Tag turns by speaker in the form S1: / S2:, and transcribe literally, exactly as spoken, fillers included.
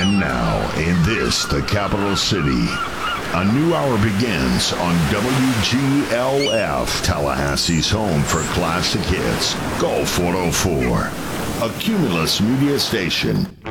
S1: And now, in this, the capital city, a new hour begins on W G L F, Tallahassee's home for classic hits, Golf one oh four, a Cumulus media station.